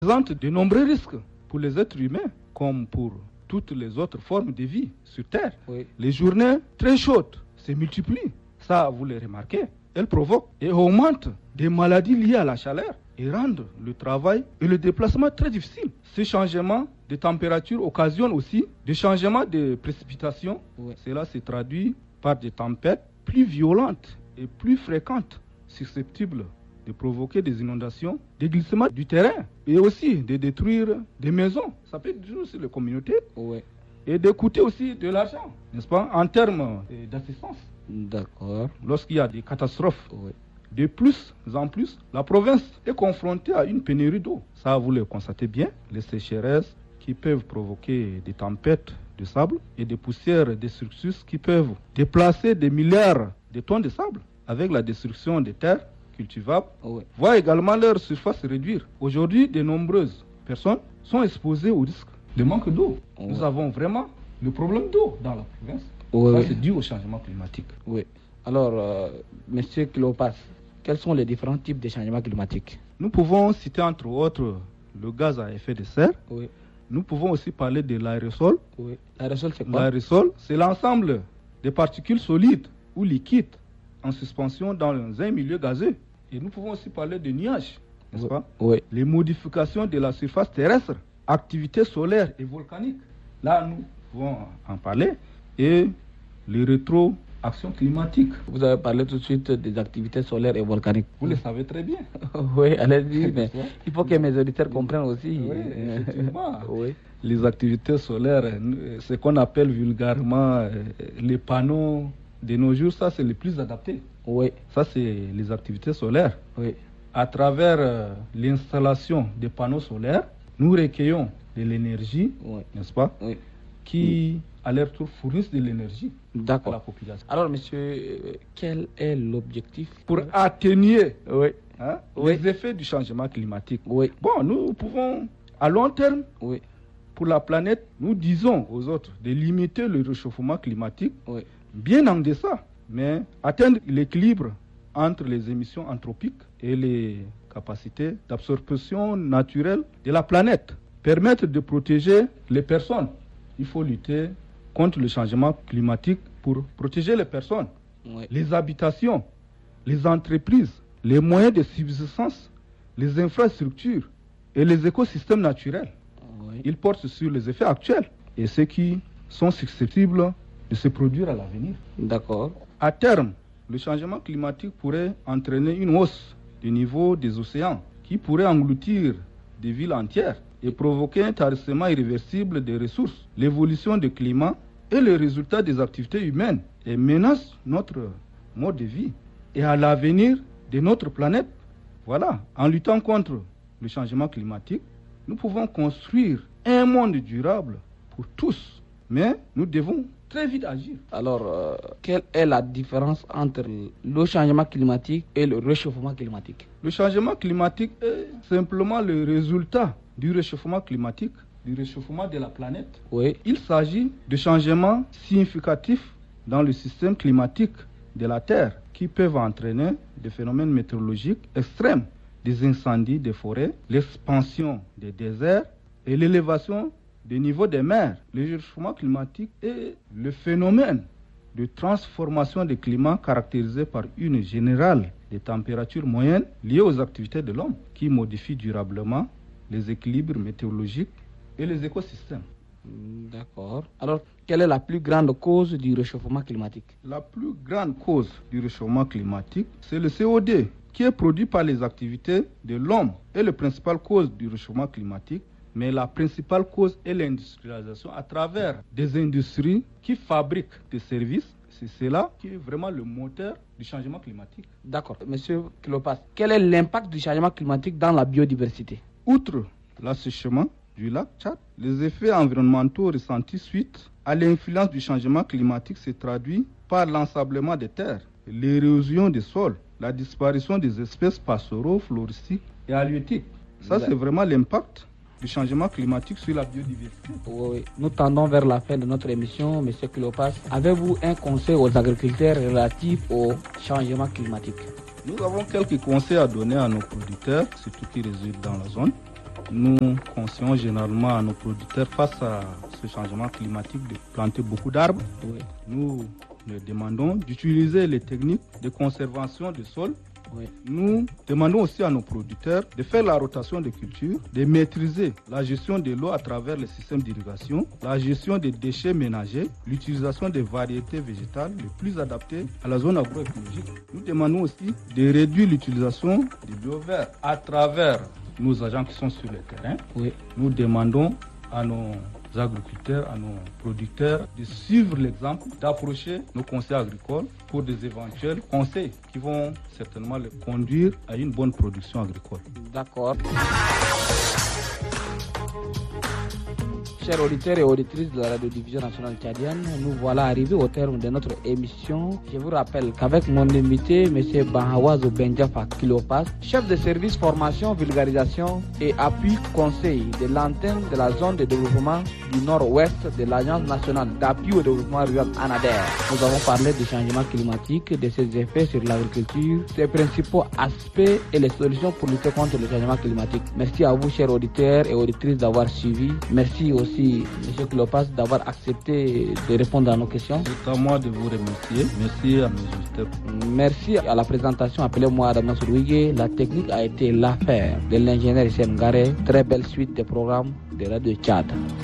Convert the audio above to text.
présente de nombreux risques pour les êtres humains, comme pour toutes les autres formes de vie sur Terre. Oui. Les journées très chaudes se multiplient, ça vous le remarquez. Elles provoquent et augmentent des maladies liées à la chaleur et rendent le travail et le déplacement très difficiles. Ces changements de température occasionnent aussi des changements de précipitations. Oui. Cela se traduit par des tempêtes plus violentes et plus fréquentes, susceptibles de provoquer des inondations, des glissements du terrain et aussi de détruire des maisons. Ça peut détruire aussi les communautés et de coûter aussi de l'argent, n'est-ce pas, en termes d'assistance. D'accord. Lorsqu'il y a des catastrophes, de plus en plus, la province est confrontée à une pénurie d'eau. Ça, vous le constatez bien, les sécheresses qui peuvent provoquer des tempêtes de sable et des poussières destructrices qui peuvent déplacer des milliards de tonnes de sable avec la destruction des terres cultivables, voient également leur surface réduire. Aujourd'hui, de nombreuses personnes sont exposées au risque de manque d'eau. Nous avons vraiment le problème d'eau dans la province. Ça, c'est dû au changement climatique. Oui. Alors, Monsieur Cléopas, quels sont les différents types de changements climatiques? Nous pouvons citer entre autres le gaz à effet de serre. Oui. Nous pouvons aussi parler de l'aérosol. Oui. L'aérosol, c'est quoi? L'aérosol, c'est l'ensemble des particules solides ou liquides en suspension dans un milieu gazeux. Et nous pouvons aussi parler de nuages, n'est-ce pas? Oui. Les modifications de la surface terrestre, activités solaires et volcaniques. Là, nous pouvons en parler. Et les rétroactions climatiques. Vous avez parlé tout de suite des activités solaires et volcaniques. Vous le savez très bien. Oui, allez-y, mais il faut que mes auditeurs comprennent aussi. Oui, effectivement. Oui. Les activités solaires, ce qu'on appelle vulgairement les panneaux de nos jours, ça c'est le plus adapté. Oui. Ça c'est les activités solaires. Oui. À travers l'installation des panneaux solaires, nous recueillons de l'énergie, n'est-ce pas, qui à leur tour fournissent de l'énergie à la population. Alors monsieur, quel est l'objectif pour atténuer les effets du changement climatique? Bon, nous pouvons à long terme, pour la planète, nous disons aux autres de limiter le réchauffement climatique bien en deçà, mais atteindre l'équilibre entre les émissions anthropiques et les capacités d'absorption naturelle de la planète. Permettre de protéger les personnes. Il faut lutter contre le changement climatique pour protéger les personnes, les habitations, les entreprises, les moyens de subsistance, les infrastructures et les écosystèmes naturels. Il porte sur les effets actuels et ceux qui sont susceptibles de se produire à l'avenir. D'accord. À terme, le changement climatique pourrait entraîner une hausse du niveau des océans qui pourrait engloutir des villes entières et provoquer un tarissement irréversible des ressources. L'évolution du climat est le résultat des activités humaines et menace notre mode de vie et à l'avenir de notre planète. Voilà, en luttant contre le changement climatique, nous pouvons construire un monde durable pour tous, mais nous devons très vite agir. Alors, quelle est la différence entre le changement climatique et le réchauffement climatique? Le changement climatique est simplement le résultat du réchauffement climatique, du réchauffement de la planète. Il s'agit de changements significatifs dans le système climatique de la Terre qui peuvent entraîner des phénomènes météorologiques extrêmes, des incendies des forêts, l'expansion des déserts et l'élévation des niveaux des mers. Le réchauffement climatique est le phénomène de transformation du climat caractérisé par une générale des températures moyennes liées aux activités de l'homme qui modifient durablement les équilibres météorologiques et les écosystèmes. D'accord. Alors, quelle est la plus grande cause du réchauffement climatique? La plus grande cause du réchauffement climatique, c'est le CO2 qui est produit par les activités de l'homme est la principale cause du réchauffement climatique. Mais la principale cause est l'industrialisation à travers des industries qui fabriquent des services. C'est cela qui est vraiment le moteur du changement climatique. D'accord. Monsieur Cléopas, quel est l'impact du changement climatique dans la biodiversité? Outre l'assèchement du lac Tchad, les effets environnementaux ressentis suite à l'influence du changement climatique se traduisent par l'ensablement des terres, l'érosion des sols, la disparition des espèces pastoraux, floristiques et halieutiques. Ça, c'est vraiment l'impact du changement climatique sur la biodiversité. Oui. Nous tendons vers la fin de notre émission, Monsieur Cléopas. Avez-vous un conseil aux agriculteurs relatif au changement climatique? Nous avons quelques conseils à donner à nos producteurs, surtout qui résident dans la zone. nous conseillons généralement à nos producteurs face à ce changement climatique de planter beaucoup d'arbres. Oui. Nous leur demandons d'utiliser les techniques de conservation du sol. Oui. Nous demandons aussi à nos producteurs de faire la rotation des cultures, de maîtriser la gestion de l'eau à travers les systèmes d'irrigation, la gestion des déchets ménagers, l'utilisation des variétés végétales les plus adaptées à la zone agroécologique. Nous demandons aussi de réduire l'utilisation du bio-vert à travers nos agents qui sont sur le terrain. Oui. Nous demandons à nos agriculteurs, à nos producteurs de suivre l'exemple, d'approcher nos conseils agricoles pour des éventuels conseils qui vont certainement les conduire à une bonne production agricole. D'accord. Chers auditeurs et auditrices de la Radio-Diffusion nationale tchadienne, nous voilà arrivés au terme de notre émission. Je vous rappelle qu'avec mon invité, M. Bahawazo Benjafa Kilopas, chef de service formation, vulgarisation et appui conseil de l'antenne de la zone de développement du nord-ouest de l'Agence nationale d'appui au développement rural ANADER. Nous avons parlé du changement climatique, de ses effets sur l'agriculture, ses principaux aspects et les solutions pour lutter contre le changement climatique. Merci à vous, chers auditeurs et auditrices, d'avoir suivi. Merci aussi M. Kilopas d'avoir accepté de répondre à nos questions. C'est à moi de vous remercier. Merci à mes auditeurs. Merci à la présentation. Appelez-moi Adam Sourouigué. La technique a été l'affaire de l'ingénieur Issem Ngare. Très belle suite des programmes de Radio Tchad.